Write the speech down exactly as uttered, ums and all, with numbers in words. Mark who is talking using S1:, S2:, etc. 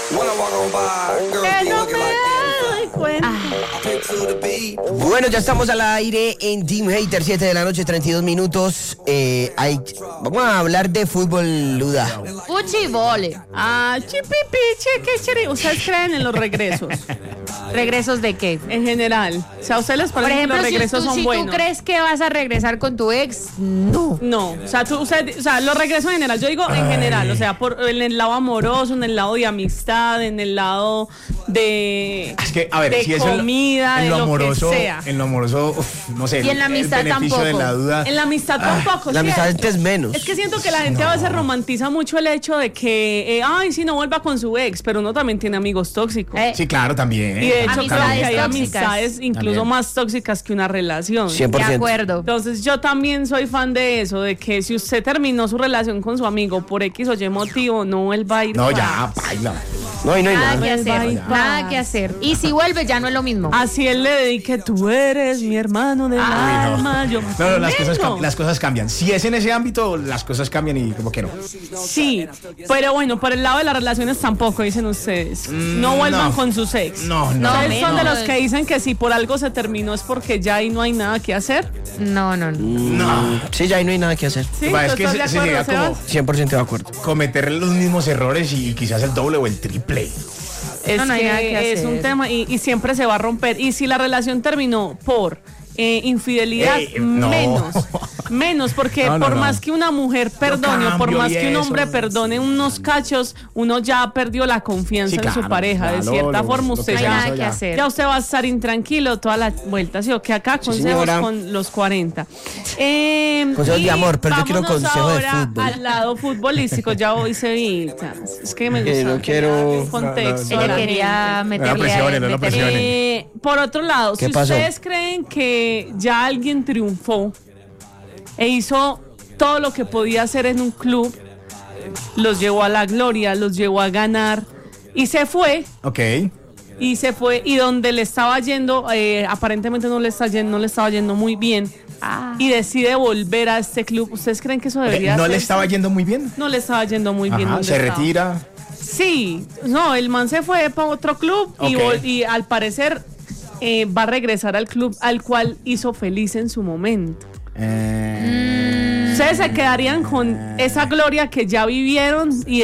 S1: Que no me doy cuenta.
S2: Bueno, ya estamos al aire en Team Hater, siete de la noche, treinta y dos minutos. Eh, hay, vamos a hablar de fútbol, Luda.
S3: Fuchibole.
S1: Ah, chipipiche, qué chiri. ¿Ustedes creen en los regresos?
S3: ¿Regresos de qué?
S1: En general. O sea, ¿a ustedes les
S3: Por
S1: parece que
S3: ejemplo,
S1: los
S3: si,
S1: regresos
S3: tú,
S1: son
S3: si
S1: buenos?
S3: tú crees que vas a regresar con tu ex, no.
S1: No, o sea, tú, o sea, o sea, los regresos en general, yo digo en
S4: Ay.
S1: general, o sea, por, en el lado amoroso, en el lado de amistad, en el lado de,
S4: Es que, a ver,
S1: de
S4: si es en lo-
S1: comida,
S4: en
S1: de
S4: lo
S1: lo
S4: amoroso,
S1: que sea.
S4: en lo amoroso, uf, no sé.
S3: Y en la
S4: el
S3: amistad
S4: beneficio
S3: tampoco.
S4: de la duda.
S1: En la amistad tampoco,
S2: La
S1: ¿sí?
S2: amistad es menos.
S1: Es que siento que la gente a veces romantiza mucho el hecho de que, eh, ay, si no vuelva con su ex, pero uno también tiene amigos tóxicos.
S3: Eh,
S4: Sí, claro, también.
S1: Y de hecho,
S3: Amistades
S1: creo que hay
S3: tóxicas.
S1: amistades incluso
S4: También.
S1: más tóxicas que una relación.
S2: cien por
S3: de
S2: ciento.
S3: acuerdo.
S1: Entonces yo también soy fan de eso, de que si usted terminó su relación con su amigo por X o Y motivo, no vuelva a ir.
S4: No,
S1: más.
S4: ya, baila.
S2: No, y no hay
S3: Nada
S2: nada.
S3: que hacer,
S1: Bye, bye.
S3: nada que hacer. Y si vuelve ya no es lo mismo.
S1: Así él le dedique, tú eres mi hermano del
S3: Ah,
S4: Uy, no.
S1: alma. Yo,
S4: No, no, las cosas,
S1: Bueno,
S4: cam- las cosas cambian. Si es en ese ámbito, las cosas cambian y como que no.
S1: Sí, pero bueno, por el lado de las relaciones tampoco, dicen ustedes. no vuelvan
S4: no.
S1: con sus ex.
S4: No, no.
S1: Ustedes
S3: No,
S1: son de
S3: menos.
S1: los que dicen que si por algo se terminó es porque ya ahí no hay nada que hacer.
S3: No, no, no.
S4: No.
S2: Sí, ya ahí no hay nada que hacer.
S1: ¿Sí?
S4: Va, es
S1: ¿Tú
S4: que
S1: estás
S4: se,
S1: de
S4: se
S1: acuerdo,
S4: llega como
S1: Sebas?
S2: cien por ciento de acuerdo.
S4: cometer los mismos errores y quizás el doble o el triple.
S1: Es
S3: No, no hay
S1: que,
S3: nada que
S1: es
S3: hacer.
S1: un tema y, y siempre se va a romper. Y si la relación terminó por eh, infidelidad,
S4: Eh, no.
S1: menos. Menos, porque
S4: No, no,
S1: por
S4: no.
S1: más que una mujer perdone o por
S4: cambio
S1: más
S4: y
S1: que un
S4: eso.
S1: hombre perdone unos cachos, uno ya perdió la confianza
S4: Sí,
S1: en su
S4: claro,
S1: pareja. de
S4: claro,
S1: cierta
S4: lo-
S1: forma,
S4: lo
S1: usted
S4: que
S3: No hay
S1: ya,
S3: nada
S4: eso
S3: que
S4: ya.
S3: hacer.
S1: ya usted va a estar intranquilo toda la vuelta. ¿Sí? O que acá consejos
S2: señora.
S1: con los cuarenta. Eh,
S2: Consejos de
S1: y
S2: amor, pero yo quiero
S1: vámonos
S2: consejo de
S1: ahora
S2: fútbol.
S1: al lado futbolístico. Ya voy, Sevita. Es que me gusta.
S2: Que no quiero-
S1: Contexto.
S4: No,
S1: a
S3: Ella
S1: la
S3: quería
S1: gente.
S3: meterle
S4: No la presionen, no la
S3: meterle-
S4: presionen.
S1: Eh, por otro lado,
S2: ¿Qué
S1: si
S2: pasó?
S1: ustedes creen que ya alguien triunfó e hizo todo lo que podía hacer en un club, los llevó a la gloria, los llevó a ganar y se fue,
S4: Ok.
S1: y se fue, y donde le estaba yendo, eh, aparentemente no le, está yendo, no le estaba yendo muy bien,
S3: Ah.
S1: y decide volver a este club, ¿ustedes creen que eso
S4: Eh,
S1: debería
S4: ¿No le
S1: hacerse?
S4: estaba yendo muy bien?
S1: No le estaba yendo muy bien.
S4: Ajá,
S1: donde
S4: se
S1: estaba.
S4: retira.
S1: Sí, no, el man se fue para otro club y,
S4: Ok.
S1: vol- y al parecer eh, va a regresar al club al cual hizo feliz en su momento.
S4: Eh,
S1: Ustedes se quedarían con esa gloria que ya vivieron y